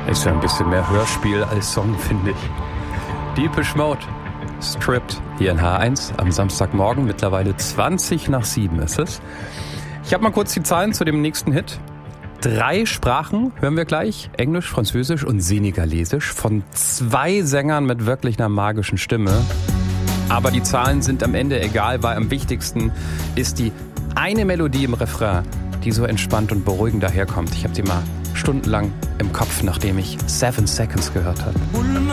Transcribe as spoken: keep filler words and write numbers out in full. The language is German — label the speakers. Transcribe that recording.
Speaker 1: Ist ja ein bisschen mehr Hörspiel als Song, finde ich. Depeche Mode, Stripped, hier in H eins am Samstagmorgen, mittlerweile zwanzig nach sieben ist es. Ich habe mal kurz die Zahlen zu dem nächsten Hit. Drei Sprachen hören wir gleich, Englisch, Französisch und Senegalesisch, von zwei Sängern mit wirklich einer magischen Stimme. Aber die Zahlen sind am Ende egal, weil am wichtigsten ist die eine Melodie im Refrain, die so entspannt und beruhigend daherkommt. Ich habe die mal stundenlang im Kopf, nachdem ich Seven Seconds gehört habe.